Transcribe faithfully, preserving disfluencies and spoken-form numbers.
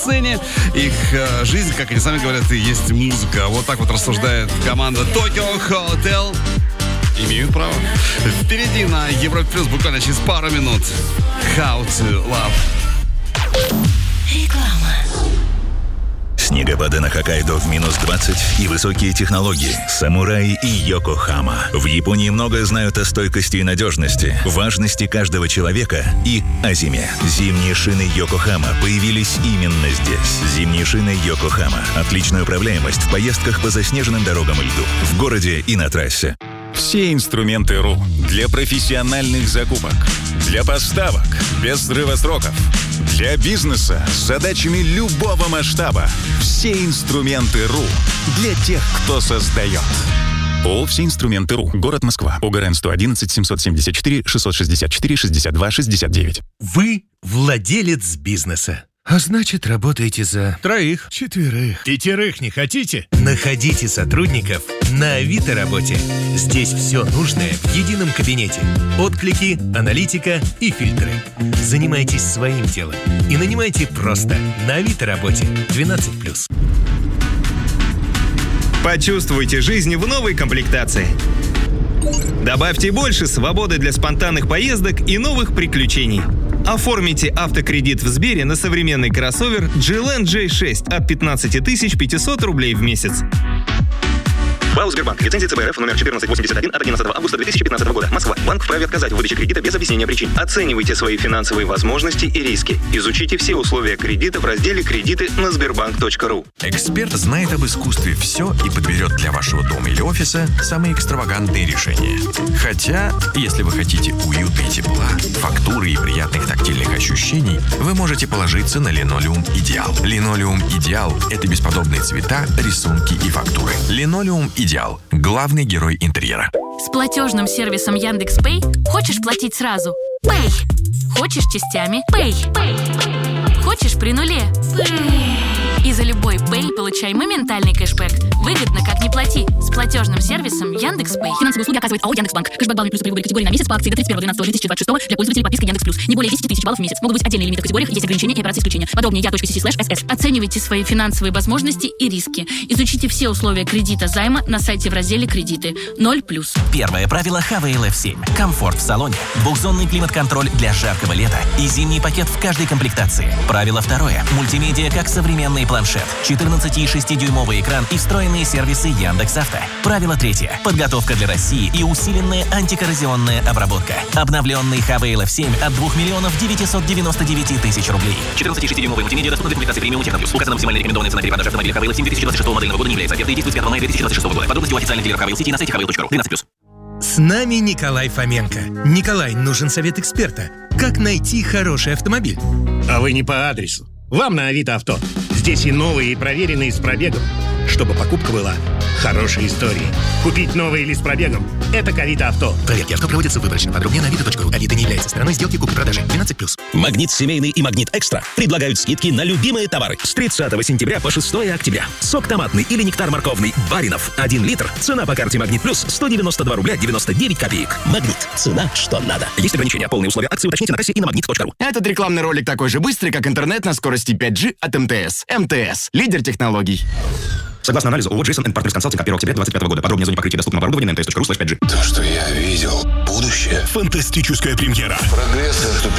сцене. Их э, жизнь, как они сами говорят, и есть музыка. Вот так вот рассуждает команда Tokyo Hotel. Имеют право. Впереди на Европе Плюс буквально через пару минут. How to Love. Реклама. Снегопады на Хоккайдо в минус двадцать и высокие технологии. Самурай и Йокохама. В Японии много знают о стойкости и надежности, важности каждого человека и о зиме. Зимние шины Йокохама появились именно здесь. Зимние шины Йокохама. Отличная управляемость в поездках по заснеженным дорогам и льду. В городе и на трассе. Все инструменты РУ для профессиональных закупок, для поставок без срыва сроков, для бизнеса с задачами любого масштаба. Все инструменты РУ для тех, кто создает. ООО «Все инструменты РУ». Город Москва. ОГРН сто одиннадцать семьсот семьдесят четыре шестьсот шестьдесят четыре шестьдесят два шестьдесят девять. Вы владелец бизнеса. А значит, работаете за... Троих. Четверых. Пятерых не хотите? Находите сотрудников на Авито Работе. Здесь все нужное в едином кабинете. Отклики, аналитика и фильтры. Занимайтесь своим делом и нанимайте просто на Авито Работе. двенадцать плюс. Почувствуйте жизнь в новой комплектации. Добавьте больше свободы для спонтанных поездок и новых приключений. Оформите автокредит в Сбере на современный кроссовер джи эл эн джей шесть от пятнадцать тысяч пятьсот рублей в месяц. БАУ Сбербанк. Лицензия ЦБ РФ номер четырнадцать восемьдесят один от одиннадцатого августа две тысячи пятнадцатого года. Москва. Банк вправе отказать в выдаче кредита без объяснения причин. Оценивайте свои финансовые возможности и риски. Изучите все условия кредита в разделе «Кредиты» на сбербанк точка ру. Эксперт знает об искусстве все и подберет для вашего дома или офиса самые экстравагантные решения. Хотя, если вы хотите уюта и тепла, фактуры и приятных тактильных ощущений, вы можете положиться на Линолеум Идеал. Линолеум Идеал – это бесподобные цвета, рисунки и фактуры. Линолеум Идеал – главный герой интерьера. С платежным сервисом Яндекс.Пэй хочешь платить сразу? Пэй. Хочешь частями? Пэй. Хочешь при нуле? Пэй. И за любой Пэй получай моментальный кэшбэк. Выгодно, как не плати. С платежным сервисом Яндекс.Пэй. Финансовые услуги оказывает АО Яндекс.Банк. Кэшбэк баллы плюс при выборе категории на месяц по акции до тридцать первого двенадцатого две тысячи двадцать шестого для пользователей подписки Яндекс Плюс. Не более десять тысяч баллов в месяц. Могут быть отдельные лимиты в категориях, есть ограничения и операции исключения. Подробнее я.си слэш эс. Оценивайте свои финансовые возможности и риски. Изучите все условия кредита займа на сайте в разделе «Кредиты». ноль плюс. Первое правило эйч ви эл эф семь. Комфорт в салоне. Двухзонный климат-контроль для жаркого лета и зимний пакет в каждой комплектации. Правило второе. Мультимедиа как современный планшет. четырнадцати и шестидюймовый экран и встроенные сервисы Яндекс.Авто. Правило третье. Подготовка для России и усиленная антикоррозионная обработка. Обновленный эйч ви эл эф семь от двух миллионов девятьсот девяносто девять тысяч рублей. четырнадцати и шестидюймовый мультимедиа доступна для комплектации премиум Техноплюс. Указана максимальная рекомендованная цена перепродажи автомобиля эйч ви эл эф семь две тысячи двадцать шестого модельного года не является офертой и действует с пятого мая две тысячи двадцать шестого года. Подробности у официальных дилеров эйч ви эл City на сайте эйч ви эл точка ру. двенадцать плюс. С нами Николай Фоменко. Николай, нужен совет эксперта. Как найти хороший автомобиль? А вы не по адресу. Вам на Авито Авто. Здесь и новые, и проверенные с пробегом. Чтобы покупка была хорошей историей. Купить новый или с пробегом – это к Авито Авто. Проверки авто проводятся выборочно. Подробнее на авито точка ру. Авито не является стороной сделки купли-продажи. двенадцать плюс. Магнит Семейный и Магнит Экстра предлагают скидки на любимые товары. С тридцатого сентября по шестое октября. Сок томатный или нектар морковный Баринов. один литр. Цена по карте Магнит Плюс сто девяносто два рубля девяносто девять копеек. Магнит. Цена, что надо. Есть ограничения. Полные условия акции уточните на кассе и на магнит точка ру. Этот рекламный ролик такой же быстрый, как интернет на скорости пять джи от эм тэ эс. эм тэ эс. Лидер технологий. Согласно анализу ООО Джейсон энд Партнерс Консалтинг от первого октября двадцать пятого года. Подробнее о зоне покрытия доступного оборудования на эм тэ эс точка ру слэш пять джи. То, что я видел. Будущее. Фантастическая премьера. Прогресс